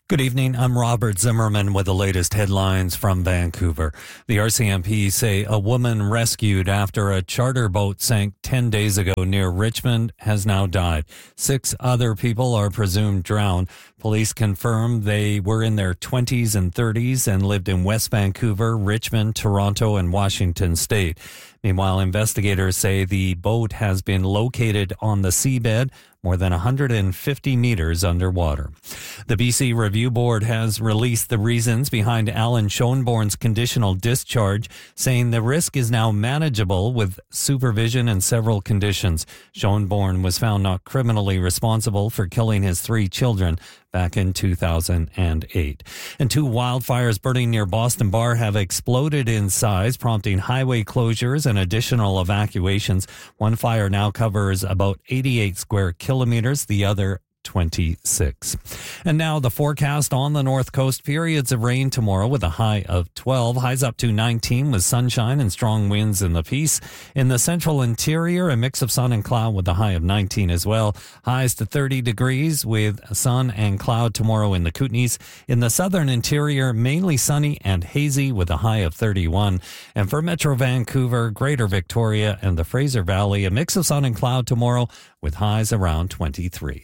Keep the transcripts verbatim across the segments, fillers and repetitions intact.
Good evening. I'm Robert Zimmerman with the latest headlines from Vancouver. The R C M P say a woman rescued after a charter boat sank ten days ago near Richmond has now died. Six other people are presumed drowned. Police confirm they were in their twenties and thirties and lived in West Vancouver, Richmond, Toronto, and Washington State. Meanwhile, investigators say the boat has been located on the seabed, more than one hundred fifty meters underwater. The B C Review Board has released the reasons behind Alan Schoenborn's conditional discharge, saying the risk is now manageable with supervision and several conditions. Schoenborn was found not criminally responsible for killing his three children back in two thousand eight. And two wildfires burning near Boston Bar have exploded in size, prompting highway closures and additional evacuations. One fire now covers about eighty-eight square kilometers, the other twenty-six. And now the forecast on the North Coast. Periods of rain tomorrow with a high of twelve. Highs up to nineteen with sunshine and strong winds in the Peace. In the central interior, a mix of sun and cloud with a high of nineteen as well. Highs to thirty degrees with sun and cloud tomorrow in the Kootenays. In the southern interior, mainly sunny and hazy with a high of thirty-one. And for Metro Vancouver, Greater Victoria, and the Fraser Valley, a mix of sun and cloud tomorrow with highs around twenty-three.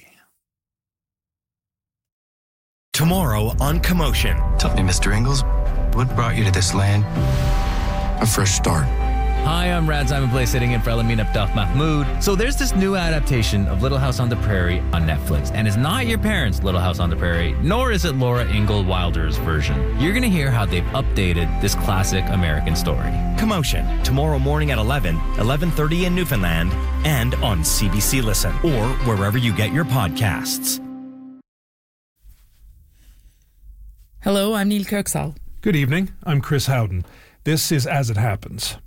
Tomorrow on Commotion. Tell me, Mister Ingalls, what brought you to this land? A fresh start. Hi, I'm Rad Simon Play, sitting in for Elamin Abdel Mahmoud. So there's this new adaptation of Little House on the Prairie on Netflix, and it's not your parents' Little House on the Prairie, nor is it Laura Ingalls Wilder's version. You're going to hear how they've updated this classic American story. Commotion, tomorrow morning at eleven, eleven thirty in Newfoundland, and on C B C Listen, or wherever you get your podcasts. Hello, I'm Neil Kirksall. Good evening, I'm Chris Howden. This is As It Happens.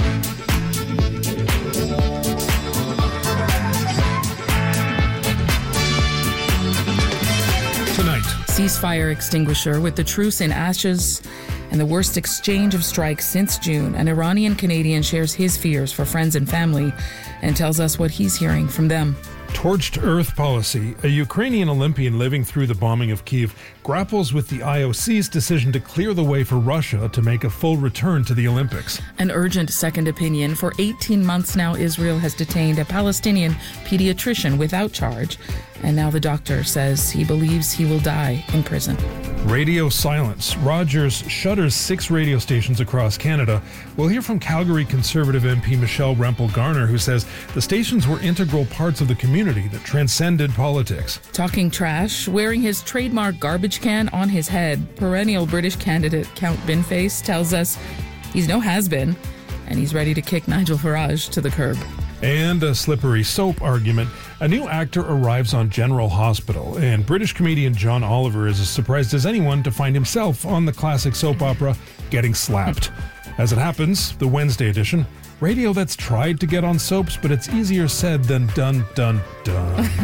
Tonight, Ceasefire extinguisher with the truce in ashes and the worst exchange of strikes since June. An Iranian Canadian shares his fears for friends and family and tells us what he's hearing from them. Torched Earth policy. A Ukrainian Olympian living through the bombing of Kyiv grapples with the I O C's decision to clear the way for Russia to make a full return to the Olympics. An urgent second opinion. For eighteen months now, Israel has detained a Palestinian pediatrician without charge. And now the doctor says he believes he will die in prison. Radio silence. Rogers shutters six radio stations across Canada. We'll hear from Calgary Conservative M P Michelle Rempel-Garner, who says the stations were integral parts of the community that transcended politics. Talking trash, wearing his trademark garbage can on his head, perennial British candidate Count Binface tells us he's no has-been, and he's ready to kick Nigel Farage to the curb. And a slippery soap argument. A new actor arrives on General Hospital, and British comedian John Oliver is as surprised as anyone to find himself on the classic soap opera Getting Slapped. As it happens, the Wednesday edition, radio that's tried to get on soaps, but it's easier said than done, done, done.